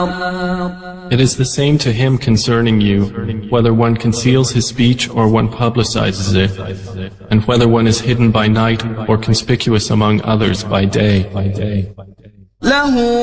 It is the same to him concerning you, whether one conceals his speech or one publicizes it, and whether one is hidden by night or conspicuous among others by day.